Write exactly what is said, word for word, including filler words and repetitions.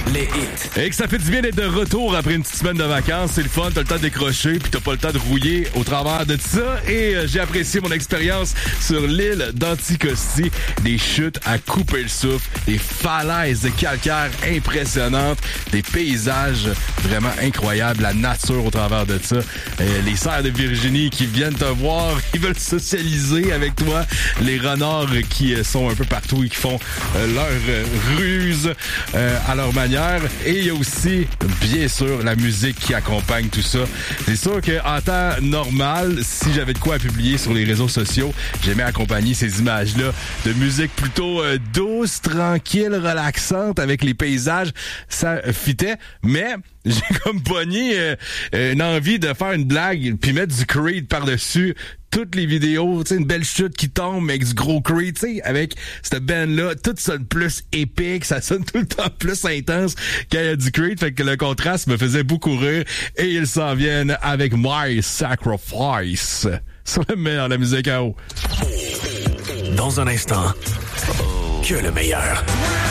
les hits. Et que ça fait du bien d'être de retour après une petite semaine de vacances. C'est le fun, t'as le temps de décrocher, puis t'as pas le temps de rouiller au travers de ça. Et euh, j'ai apprécié mon expérience sur l'île d'Anticosti. Des chutes à couper le souffle, des falaises de calcaire impressionnantes, des paysages vraiment incroyables, la nature au travers de ça. Euh, les cerfs de Virginie qui viennent te voir, ils veulent socialiser avec toi. Les renards qui euh, sont un peu partout et qui font euh, leur euh, ruse euh, à leur manière. Et il y a aussi, bien sûr, la musique qui accompagne tout ça. C'est sûr qu'en temps normal, si j'avais de quoi à publier sur les réseaux sociaux, j'aimais accompagner ces images-là de musique plutôt euh, douce, tranquille, relaxante, avec les paysages. Ça fitait, mais j'ai comme pogné euh, une envie de faire une blague puis mettre du Creed par-dessus toutes les vidéos, tu sais, une belle chute qui tombe avec du gros Creed, tu sais, avec cette band-là, tout sonne plus épique, ça sonne tout le temps plus intense quand il y a du Creed, fait que le contraste me faisait beaucoup rire, et ils s'en viennent avec My Sacrifice sur le meilleur de la musique à eau. Dans un instant, que le meilleur.